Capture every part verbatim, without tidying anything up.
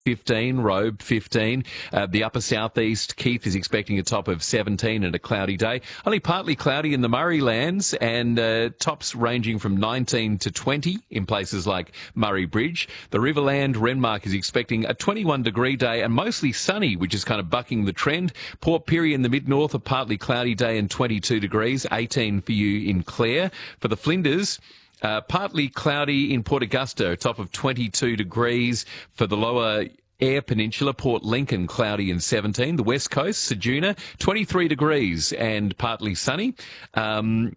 fifteen, Robe fifteen. Uh, the upper southeast, Keith is expecting a top of seventeen and a cloudy day. Only partly cloudy in the Murraylands, and uh, tops ranging from nineteen to twenty in places like Murray Bridge. The Riverland, Renmark is expecting a twenty-one degree day and mostly sunny, which is kind of bucking the trend. Port Pirie in the mid-north, a partly cloudy day and twenty-two degrees, eighteen for you in Clare. For the Flinders, Uh, partly cloudy in Port Augusta, a top of twenty-two degrees. For the lower Eyre Peninsula, Port Lincoln, cloudy and seventeen. The West Coast, Ceduna, twenty-three degrees and partly sunny. Um,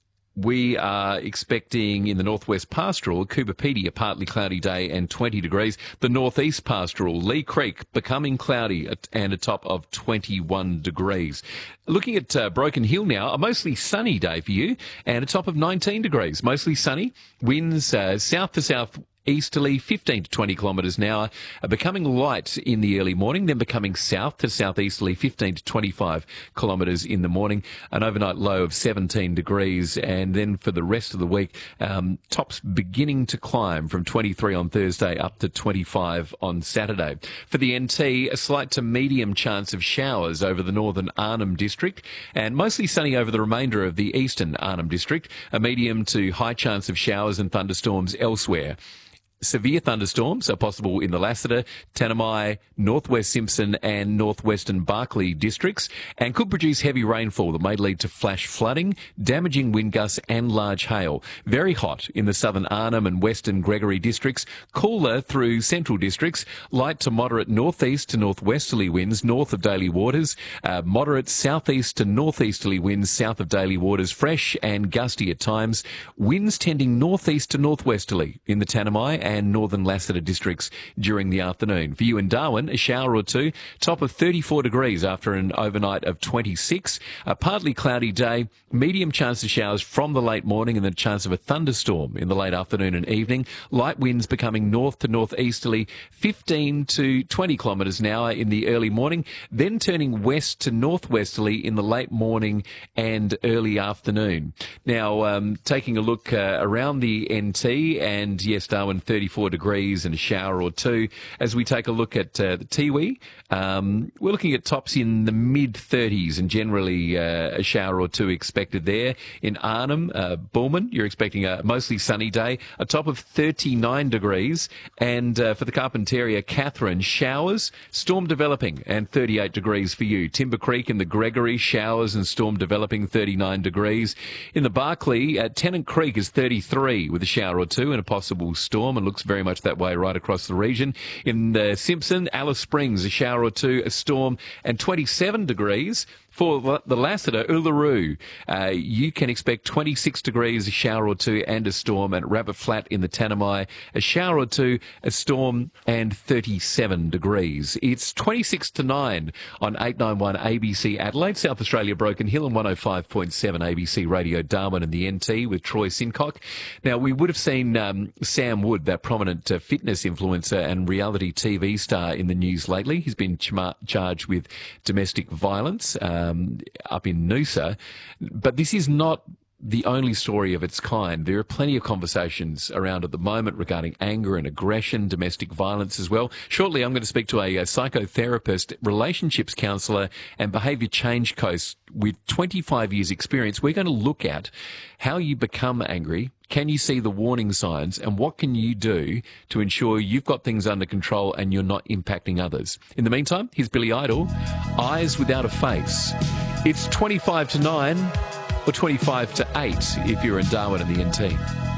we are expecting in the Northwest Pastoral, Coober Pedy, a partly cloudy day and twenty degrees. The Northeast Pastoral, Lee Creek, becoming cloudy and a top of twenty-one degrees. Looking at uh, Broken Hill now, a mostly sunny day for you and a top of nineteen degrees. Mostly sunny. Winds uh, south to south easterly, fifteen to twenty kilometres an hour, uh, becoming light in the early morning, then becoming south to southeasterly, fifteen to twenty-five kilometres in the morning, an overnight low of seventeen degrees, and then for the rest of the week, um, tops beginning to climb from twenty-three on Thursday up to twenty-five on Saturday. For the N T, a slight to medium chance of showers over the northern Arnhem District, and mostly sunny over the remainder of the eastern Arnhem District, a medium to high chance of showers and thunderstorms elsewhere. Severe thunderstorms are possible in the Lassiter, Tanami, Northwest Simpson and Northwestern Barkly districts, and could produce heavy rainfall that may lead to flash flooding, damaging wind gusts and large hail. Very hot in the southern Arnhem and western Gregory districts, cooler through central districts, light to moderate northeast to northwesterly winds north of Daly Waters, uh, moderate southeast to northeasterly winds south of Daly Waters, fresh and gusty at times, winds tending northeast to northwesterly in the Tanami and and northern Lassiter districts during the afternoon. For you in Darwin, a shower or two, top of thirty-four degrees after an overnight of twenty-six. A partly cloudy day, medium chance of showers from the late morning and the chance of a thunderstorm in the late afternoon and evening. Light winds becoming north to northeasterly, fifteen to twenty kilometres an hour in the early morning, then turning west to northwesterly in the late morning and early afternoon. Now, um, taking a look uh, around the N T, and yes, Darwin, thirty-four degrees and a shower or two. As we take a look at uh, the Tiwi, um, we're looking at tops in the mid thirties and generally uh, a shower or two expected there. In Arnhem, uh, Bullman, you're expecting a mostly sunny day, a top of thirty-nine degrees. And uh, for the Carpentaria, Catherine, showers, storm developing and thirty-eight degrees for you. Timber Creek and the Gregory, showers and storm developing, thirty-nine degrees. In the Barkly, uh, Tennant Creek is thirty-three with a shower or two and a possible storm, and looks very much that way right across the region. In the Simpson, Alice Springs, a shower or two, a storm, and twenty-seven degrees. For the Lassiter, Uluru, uh, you can expect twenty-six degrees, a shower or two, and a storm. And Rabbit Flat in the Tanami, a shower or two, a storm, and thirty-seven degrees. It's twenty-six to nine on eight ninety-one A B C Adelaide, South Australia Broken Hill, and one oh five point seven A B C Radio Darwin and the N T with Troy Sincock. Now, we would have seen um, Sam Wood, that prominent uh, fitness influencer and reality T V star, in the news lately. He's been ch- charged with domestic violence Um, up in Noosa. But this is not the only story of its kind. There are plenty of conversations around at the moment regarding anger and aggression, domestic violence as well. Shortly, I'm going to speak to a, a psychotherapist, relationships counsellor and behaviour change coach with twenty-five years experience. We're going to look at how you become angry. Can you see the warning signs, and what can you do to ensure you've got things under control and you're not impacting others? In the meantime, here's Billy Idol, Eyes Without a Face. It's twenty-five to nine or twenty-five to eight if you're in Darwin and the N T.